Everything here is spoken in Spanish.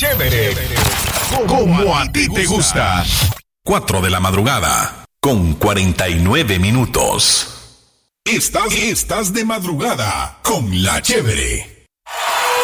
Chévere. Como a ti te gusta. 4 de la madrugada, con 49 minutos. Estás de madrugada con La Chévere.